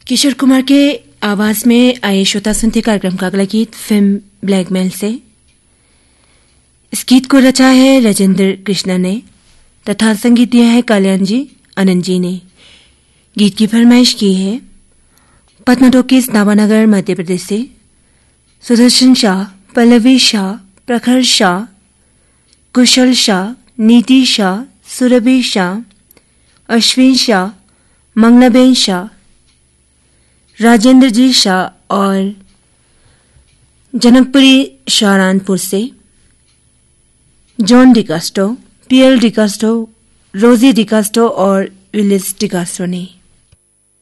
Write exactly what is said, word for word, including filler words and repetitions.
किशोर कुमार के आवाज में आए श्रोता सुनते कार्यक्रम का अगला गीत फिल्म ब्लैकमेल से। इस गीत को रचा है राजेंद्र कृष्णा ने तथा संगीत दिया है कल्याण जी आनंद जी ने। गीत की फरमाइश की है पद्मा टॉकीज नावानगर मध्य प्रदेश से सुदर्शन शाह, पल्लवी शाह, प्रखर शाह, कुशल शाह, नीति शाह, सुरभि शाह, अश्विन शाह, मंगलाबेन शाह, राजेंद्र जी शाह और जनकपुरी शाहरानपुर से जॉन डिकास्टो, पीएल डिकास्टो, रोजी डिकास्टो और विलिस डिकास्टो ने।